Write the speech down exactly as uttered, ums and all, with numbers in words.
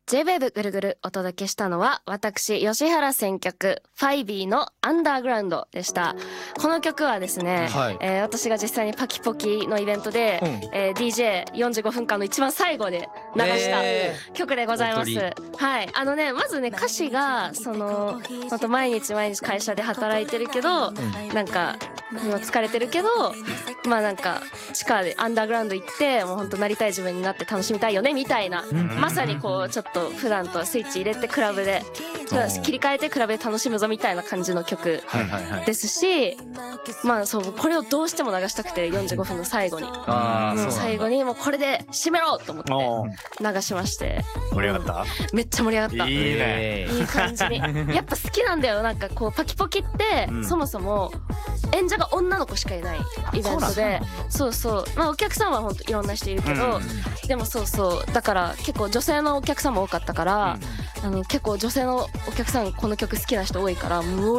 ジェイウェーブ ぐるぐるお届けしたのは私吉原選曲ファイビーのアンダーグラウンドでした。この曲はですね、はい、えー、私が実際にパキポキのイベントで、うん、えー、ディージェーよんじゅうごふんかんの一番最後で流した曲でございます、えー、はい。あのね、まずね、歌詞がその本当毎日毎日会社で働いてるけど、うん、なんか疲れてるけど、まあなんか地下でアンダーグラウンド行ってもう本当なりたい自分になって楽しみたいよねみたいな、うん、まさにこうちょっと普段とスイッチ入れてクラブで切り替えてクラブで楽しむぞみたいな感じの曲ですし、まあそうこれをどうしても流したくてよんじゅうごふんの最後に、もう最後にもうこれで締めろと思って流しまして、 盛り上がった？ めっちゃ盛り上がった。 いいね。 いい感じにやっぱ好きなんだよ。なんかこうパキポキってそもそも演者が女の子しかいないイベントで、そうそう、まあお客さんは本当いろんな人いるけど、でもそうそうだから結構女性のお客さんも多かったから、あの結構女性のお客さんこの曲好きな人多いから、もう